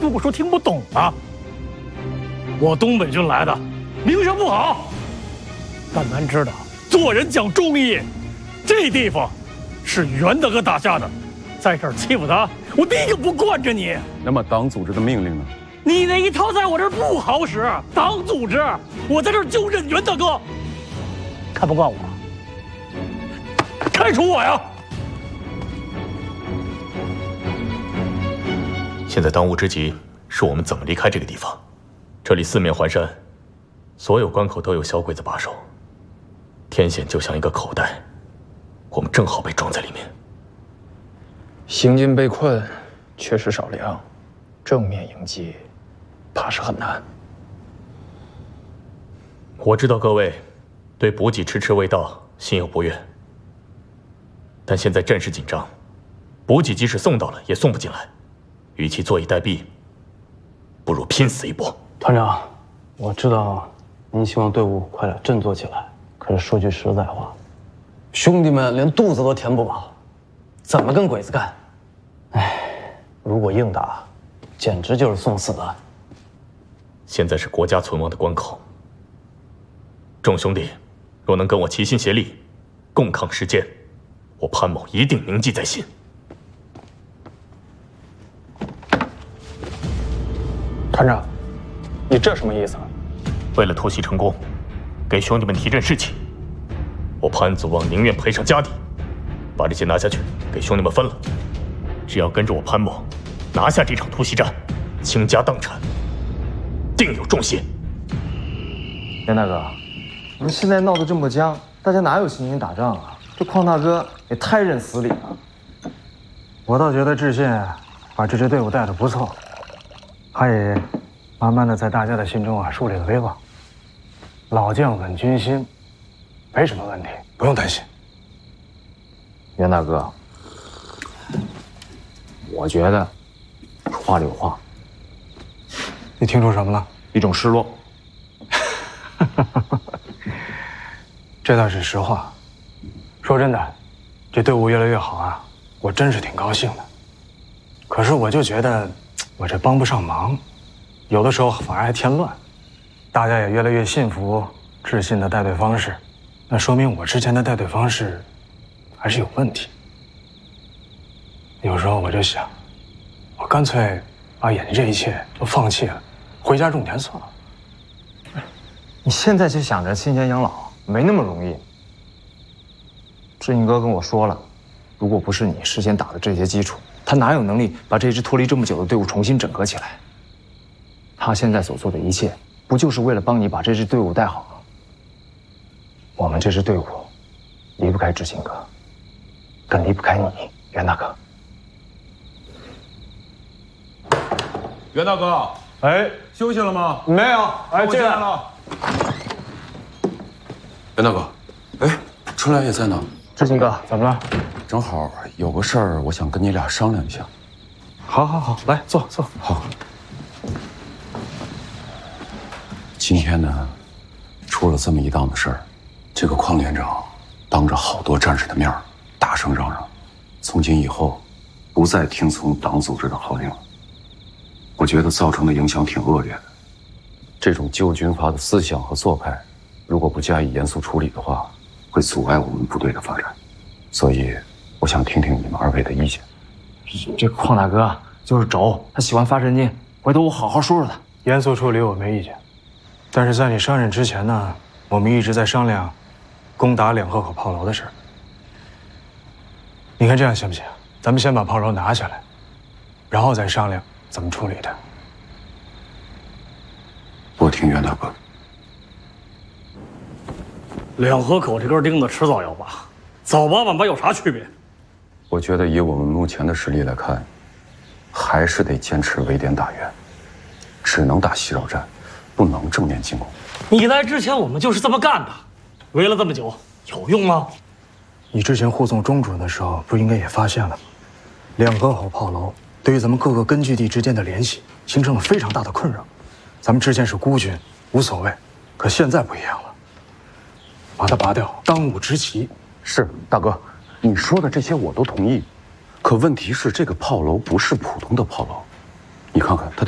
吐口说听不懂啊？我东北军来的，名声不好，但咱知道做人讲忠义。这地方是袁大哥打下的，在这儿欺负他，我第一个不惯着你。 那么党组织的命令呢？ 你那一套在我这儿不好使。党组织，我在这儿就认袁大哥。看不惯我，开除我呀！ 现在当务之急是我们怎么离开这个地方。这里四面环山，所有关口都有小鬼子把守，天险就像一个口袋，我们正好被装在里面。 行军被困，缺失少粮，正面迎击，怕是很难。 我知道各位对补给迟迟未到心有不悦，但现在战事紧张，补给即使送到了也送不进来，与其坐以待毙，不如拼死一搏。 团长，我知道您希望队伍快点振作起来，可是说句实在话，兄弟们连肚子都填不饱，怎么跟鬼子干？哎，如果硬打，简直就是送死啊！ 现在是国家存亡的关口，众兄弟若能跟我齐心协力，共抗时艰，我潘某一定铭记在心。 团长，你这什么意思啊？ 为了突袭成功，给兄弟们提振士气，我潘祖望宁愿赔上家底，把这些拿下去，给兄弟们分了。只要跟着我潘某拿下这场突袭战，倾家荡产，定有重谢。 袁大哥，你们现在闹得这么僵，大家哪有心情打仗啊？这邝大哥也太认死理了。 我倒觉得知县把这支队伍带得不错，他也慢慢的在大家的心中树立了威望。老将稳军心，没什么问题，不用担心。 袁大哥，我觉得话里有话。 你听出什么了？ 一种失落。 这倒是实话。说真的，这队伍越来越好啊，我真是挺高兴的。可是我就觉得我这帮不上忙，有的时候反而还添乱。大家也越来越信服知信的带队方式，那说明我之前的带队方式还是有问题。有时候我就想，我干脆把眼前这一切都放弃了，回家种田算了。 你现在就想着新钱养老，没那么容易。志信哥跟我说了，如果不是你事先打的这些基础，他哪有能力把这支脱离这么久的队伍重新整合起来？他现在所做的一切，不就是为了帮你把这支队伍带好吗？我们这支队伍离不开志信哥，更离不开你，袁大哥。 袁大哥， 哎， 休息了吗？ 没有，哎，进来了。袁大哥，哎，春兰也在呢。 志信哥，怎么了？ 正好有个事儿，我想跟你俩商量一下。 好，好，好，来坐坐。 好。今天呢，出了这么一档子事儿，这个邝连长当着好多战士的面儿，大声嚷嚷，从今以后不再听从党组织的号令了。我觉得造成的影响挺恶劣的。这种旧军阀的思想和做派，如果不加以严肃处理的话，会阻碍我们部队的发展。所以，我想听听你们二位的意见。 这邝大哥就是轴，他喜欢发神经，回头我好好说说他。 严肃处理我没意见，但是在你上任之前呢，我们一直在商量攻打两河口炮楼的事儿。你看这样行不行？咱们先把炮楼拿下来，然后再商量怎么处理它。 我听袁大哥。 两河口这根钉子迟早要拔，早拔晚拔有啥区别？ 我觉得以我们目前的实力来看，还是得坚持围点打援，只能打袭扰战，不能正面进攻。 你来之前我们就是这么干的，围了这么久，有用吗？ 你之前护送钟主任的时候，不应该也发现了吗？两河口炮楼对于咱们各个根据地之间的联系，形成了非常大的困扰。咱们之前是孤军，无所谓，可现在不一样了，把它拔掉，当务之急。 是大哥，你说的这些我都同意，可问题是这个炮楼不是普通的炮楼，你看看它的